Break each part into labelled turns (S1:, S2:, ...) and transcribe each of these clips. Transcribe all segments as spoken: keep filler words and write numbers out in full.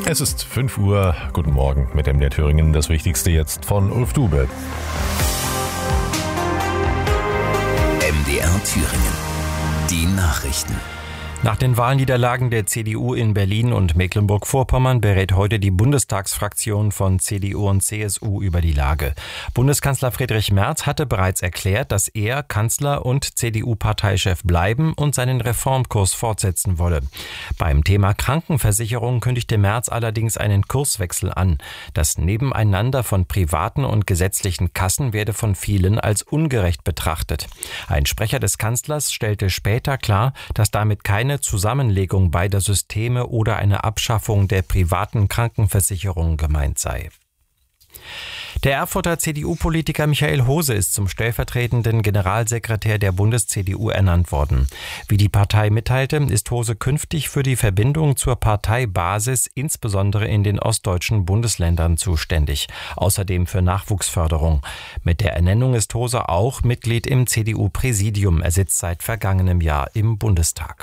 S1: Es ist fünf Uhr. Guten Morgen mit M D R Thüringen. Das Wichtigste jetzt von Ulf Dube.
S2: M D R Thüringen. Die Nachrichten.
S3: Nach den Wahlniederlagen der C D U in Berlin und Mecklenburg-Vorpommern berät heute die Bundestagsfraktion von C D U und C S U über die Lage. Bundeskanzler Friedrich Merz hatte bereits erklärt, dass er Kanzler und C D U-Parteichef bleiben und seinen Reformkurs fortsetzen wolle. Beim Thema Krankenversicherung kündigte Merz allerdings einen Kurswechsel an. Das Nebeneinander von privaten und gesetzlichen Kassen werde von vielen als ungerecht betrachtet. Ein Sprecher des Kanzlers stellte später klar, dass damit keine Zusammenlegung beider Systeme oder eine Abschaffung der privaten Krankenversicherung gemeint sei. Der Erfurter C D U-Politiker Michael Hose ist zum stellvertretenden Generalsekretär der Bundes-C D U ernannt worden. Wie die Partei mitteilte, ist Hose künftig für die Verbindung zur Parteibasis, insbesondere in den ostdeutschen Bundesländern, zuständig. Außerdem für Nachwuchsförderung. Mit der Ernennung ist Hose auch Mitglied im C D U-Präsidium. Er sitzt seit vergangenem Jahr im Bundestag.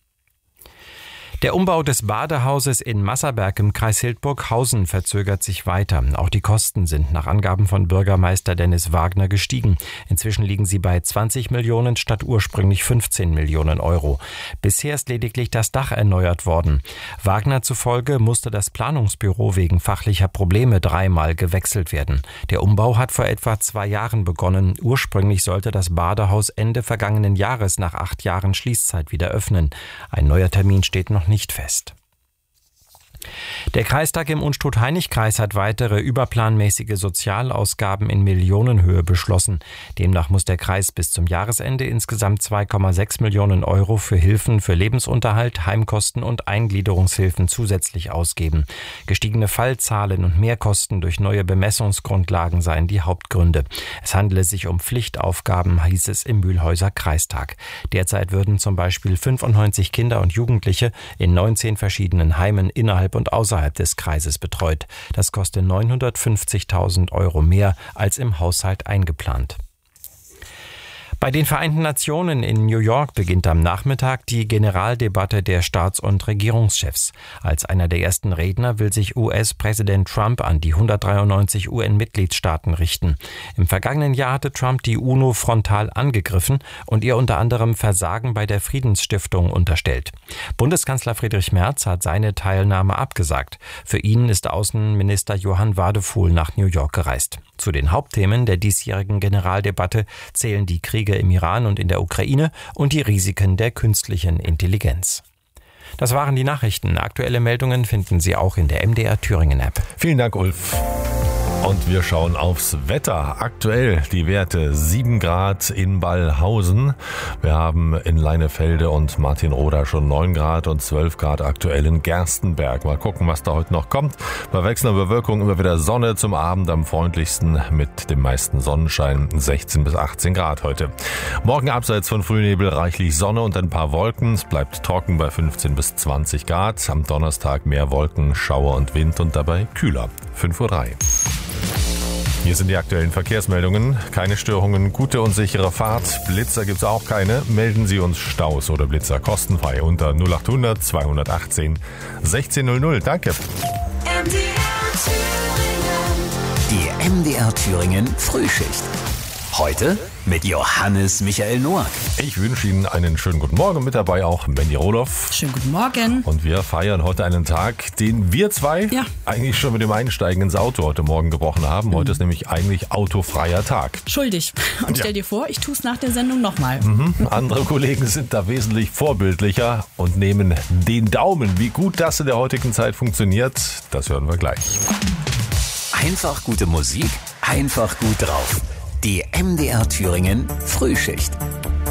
S3: Der Umbau des Badehauses in Masserberg im Kreis Hildburghausen verzögert sich weiter. Auch die Kosten sind nach Angaben von Bürgermeister Dennis Wagner gestiegen. Inzwischen liegen sie bei zwanzig Millionen statt ursprünglich fünfzehn Millionen Euro. Bisher ist lediglich das Dach erneuert worden. Wagner zufolge musste das Planungsbüro wegen fachlicher Probleme dreimal gewechselt werden. Der Umbau hat vor etwa zwei Jahren begonnen. Ursprünglich sollte das Badehaus Ende vergangenen Jahres nach acht Jahren Schließzeit wieder öffnen. Ein neuer Termin steht noch nicht fest. Der Kreistag im Unstrut-Hainich-Kreis hat weitere überplanmäßige Sozialausgaben in Millionenhöhe beschlossen. Demnach muss der Kreis bis zum Jahresende insgesamt zwei Komma sechs Millionen Euro für Hilfen für Lebensunterhalt, Heimkosten und Eingliederungshilfen zusätzlich ausgeben. Gestiegene Fallzahlen und Mehrkosten durch neue Bemessungsgrundlagen seien die Hauptgründe. Es handele sich um Pflichtaufgaben, hieß es im Mühlhäuser Kreistag. Derzeit würden zum Beispiel fünfundneunzig Kinder und Jugendliche in neunzehn verschiedenen Heimen innerhalb und außerhalb des Kreises betreut. Das kostet neunhundertfünfzigtausend Euro mehr als im Haushalt eingeplant. Bei den Vereinten Nationen in New York beginnt am Nachmittag die Generaldebatte der Staats- und Regierungschefs. Als einer der ersten Redner will sich U S-Präsident Trump an die hundertdreiundneunzig U N-Mitgliedstaaten richten. Im vergangenen Jahr hatte Trump die UNO frontal angegriffen und ihr unter anderem Versagen bei der Friedensstiftung unterstellt. Bundeskanzler Friedrich Merz hat seine Teilnahme abgesagt. Für ihn ist Außenminister Johann Wadefuhl nach New York gereist. Zu den Hauptthemen der diesjährigen Generaldebatte zählen die Kriege im Iran und in der Ukraine und die Risiken der künstlichen Intelligenz. Das waren die Nachrichten. Aktuelle Meldungen finden Sie auch in der M D R Thüringen App.
S1: Vielen Dank, Ulf. Und wir schauen aufs Wetter. Aktuell die Werte sieben Grad in Ballhausen. Wir haben in Leinefelde und Martinroda schon neun Grad und zwölf Grad aktuell in Gerstenberg. Mal gucken, was da heute noch kommt. Bei wechselnder Bewölkung immer wieder Sonne, zum Abend am freundlichsten mit dem meisten Sonnenschein, sechzehn bis achtzehn Grad heute. Morgen abseits von Frühnebel reichlich Sonne und ein paar Wolken. Es bleibt trocken bei fünfzehn bis zwanzig Grad. Am Donnerstag mehr Wolken, Schauer und Wind und dabei kühler. fünf Uhr drei. Hier sind die aktuellen Verkehrsmeldungen. Keine Störungen, gute und sichere Fahrt. Blitzer gibt's auch keine. Melden Sie uns Staus oder Blitzer kostenfrei unter null acht hundert zweihundertachtzehn sechzehn null null. Danke.
S2: M D R Thüringen. Die M D R Thüringen Frühschicht. Heute mit Johannes Michael Noack.
S1: Ich wünsche Ihnen einen schönen guten Morgen. Mit dabei auch Mandy Roloff.
S4: Schönen guten Morgen.
S1: Und wir feiern heute einen Tag, den wir zwei
S4: ja.
S1: eigentlich schon mit dem Einsteigen ins Auto heute Morgen gebrochen haben. Mhm. Heute ist nämlich eigentlich autofreier Tag.
S4: Schuldig. Und stell
S1: ja.
S4: dir vor, ich tue es nach der Sendung nochmal.
S1: Mhm. Andere Kollegen sind da wesentlich vorbildlicher und nehmen den Daumen. Wie gut das in der heutigen Zeit funktioniert, das hören wir gleich.
S2: Einfach gute Musik, einfach gut drauf. Die M D R Thüringen Frühschicht.